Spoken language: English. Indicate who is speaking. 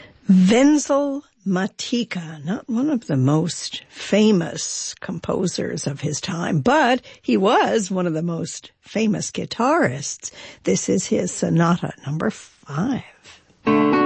Speaker 1: Wenzel Matica, not one of the most famous composers of his time, but he was one of the most famous guitarists. This is his Sonata number 5.